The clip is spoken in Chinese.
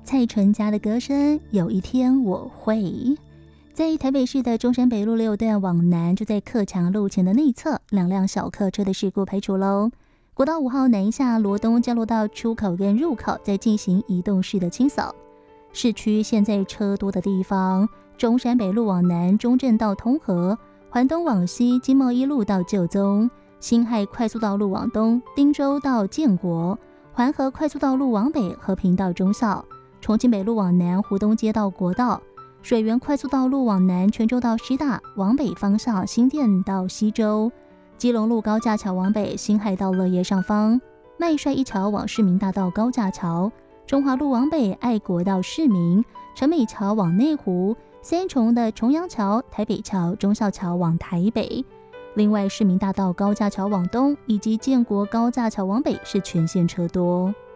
蔡淳佳的歌声，有一天我会。在台北市的中山北路6段往南，就在克强路前的内侧，2辆小客车的事故排除喽。国道5号南下罗东交流道出口跟入口在进行移动式的清扫。市区现在车多的地方，中山北路往南中正到通和，环东往西经贸一路到旧宗，辛亥快速道路往东汀州到建国，环河快速道路往北和平到忠孝，重庆北路往南湖东街到国道，水源快速道路往南泉州到师大，往北方向新店到西州，基隆路高架桥往北辛亥到乐业上方，麦帅一桥往市民大道高架桥，中华路往北爱国到市民，陈美桥往内湖，三重的重阳桥、台北桥、忠孝桥往台北。另外市民大道高架桥往东以及建国高架桥往北是全线车多。